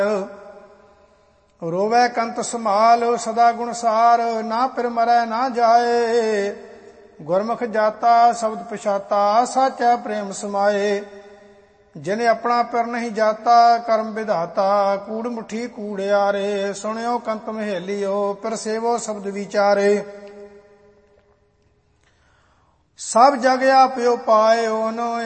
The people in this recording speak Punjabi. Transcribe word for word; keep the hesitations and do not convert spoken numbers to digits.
ਰੋਵੈ ਕੰਤ ਸਮਾਲ ਸਦਾ ਗੁਣਸਾਰ, ਨਾ ਫਿਰ ਮਰੈ ਨਾ ਜਾਏ। ਗੁਰਮੁਖ ਜਾਤਾ ਸ਼ਬਦ ਪਛਾਤਾ, ਸਾਚਾ ਪ੍ਰੇਮ ਸਮਾਏ। ਜਿਨੇ ਆਪਣਾ ਪਿਰ ਨਹੀਂ ਜਾਤਾ, ਕਰਮ ਵਿਧਾਤਾ। ਕੂੜ ਮੁੱਠੀ ਕੂੜਿਆਰੇ, ਸੁਣਿਓ ਕੰਤ ਮਹੇਲਿਓ, ਪਿਰ ਸੇਵੋ ਸ਼ਬਦ ਵਿਚਾਰੇ। ਸਭ ਜਗ ਆਪਿਓ ਪਾਇਓਨ,